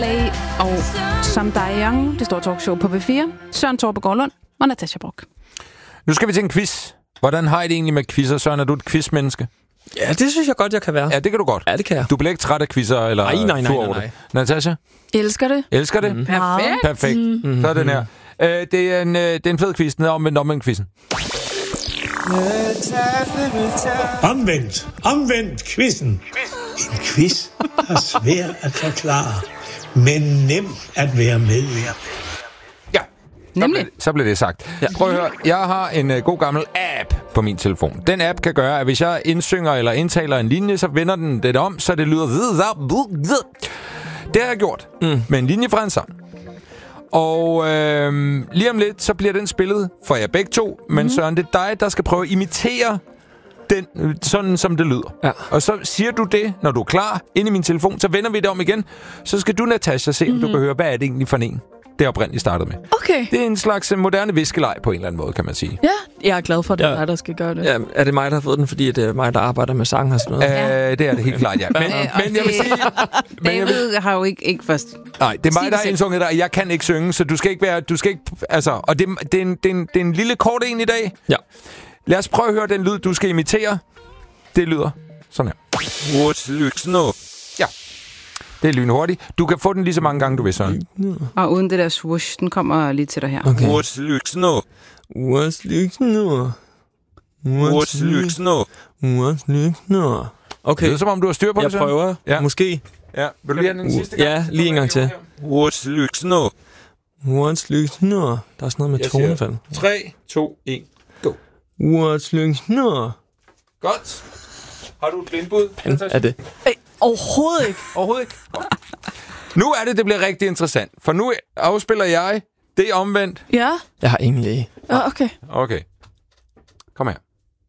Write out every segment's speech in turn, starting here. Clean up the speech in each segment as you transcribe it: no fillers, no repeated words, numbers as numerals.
Og Samdayang, det store talkshow på B4. Søren Torpe Gårdlund og Natasha Brock. Nu skal vi til en quiz. Hvordan har I det egentlig med quizzer, Søren? Er du et quizmenneske? Ja, det synes jeg godt, jeg kan være. Ja, det kan du godt. Ja, det kan jeg. Du bliver ikke træt af quizzer eller Nej. Natasha? Elsker det. Elsker det? Mm-hmm. Perfekt. Perfekt. Så er den her. Det er en fed quiz. Den er omvendt quizzen. Omvendt quizzen. En quiz, der er svær at forklare, men nem at være med i. Ja, så blev det sagt. Ja. Prøv at høre, jeg har en god gammel app på min telefon. Den app kan gøre, at hvis jeg indsynger eller indtaler en linje, så vender den det om, så det lyder... Det har jeg gjort med en linje fra en sang. Og lige om lidt, så bliver den spillet for jer begge to. Men Søren, det er dig, der skal prøve at imitere den, sådan som det lyder. Ja. Og så siger du det, når du er klar, ind i min telefon. Så vender vi det om igen. Så skal du, Natasha, se, om du kan høre, hvad er det egentlig for en, det oprindeligt startede med. Okay. Det er en slags moderne viskeleg på en eller anden måde, kan man sige. Ja, jeg er glad for, at det er dig, der skal gøre det. Ja, er det mig, der har fået den, fordi det er mig, der arbejder med sang og sådan noget? Det er det helt klart, ja. Men jeg vil sige... David har jo ikke først... Nej, det er mig, der har indsunget dig. Jeg kan ikke synge, så du skal ikke være... Altså, og det er en lille kort en i dag. Ja. Lad os prøve at høre den lyd, du skal imitere. Det lyder sådan her. Ja. Det er lynhurtigt. Du kan få den lige så mange gange, du vil, Søren. Og uden det der swoosh, den kommer lige til dig her. Okay. Okay. Det er som om, du har styr på det, Jeg prøver. Ja. Måske. Ja. Vil du lige have den sidste gang? Ja, lige en gang til. Der er sådan noget med tonefald. 3, 2, 1, go. Godt. Har du et blindbud? Er det? Overhovedet ikke. Overhovedet ikke. Godt. Nu er det bliver rigtig interessant. For nu afspiller jeg det omvendt. Ja. Jeg har ingen læge. Ja, okay. Okay. Kom her.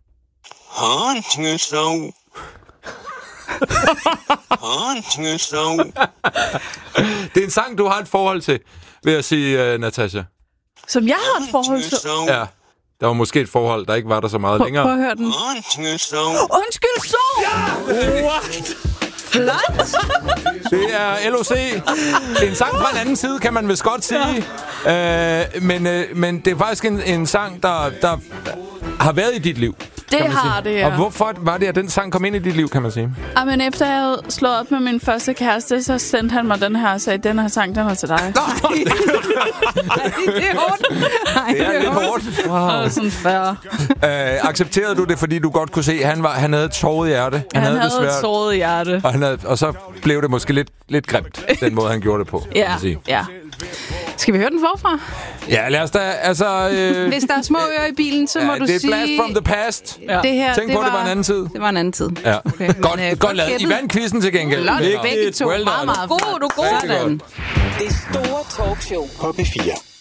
Det er en sang, du har et forhold til, vil jeg sige, Natasha. Som jeg har et forhold til? Ja. Der var måske et forhold, der ikke var der så meget længere. Prøv at høre den. Undskyld, så! Ja! What? Flot! Det er LOC. En sang fra en anden side, kan man vist godt sige. Ja. Men det er faktisk en sang, der har været i dit liv. Det har det, ja. Og hvorfor var det, at den sang kom ind i dit liv, kan man sige? Men efter jeg havde slået op med min første kæreste, så sendte han mig den her og sagde, den her sang, den er til dig. Nej, det er hårdt. Det er lidt hårdt. Wow. Sådan fair. Accepterede du det, fordi du godt kunne se, at han havde et såret hjerte? Han havde et såret hjerte. Og så blev det måske lidt grimt, den måde, han gjorde det på. Ja, ja. Skal vi høre den forfra? Ja, lad os da, altså... Hvis der er små ører i bilen, så må du sige... det er blast from the past. Ja. Det her, tænk på, det var en anden tid. Det var en anden tid. Ja. Okay, godt lavet. I vandt quizzen til gengæld. Begge to. Meget, meget god. Du er god. Sådan. Det store talkshow på B4.